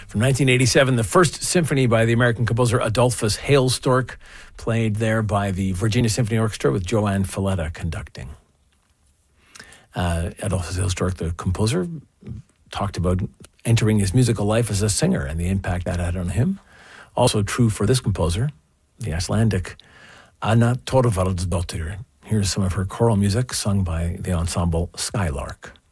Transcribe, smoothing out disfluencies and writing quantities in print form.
From 1987, the first symphony by the American composer Adolphus Hailstork, played there by the Virginia Symphony Orchestra with Joanne Falletta conducting. Adolphus Hailstork, the composer, talked about entering his musical life as a singer and the impact that had on him. Also true for this composer, the Icelandic Anna Thorvaldsdóttir. Here's some of her choral music sung by the ensemble Skylark.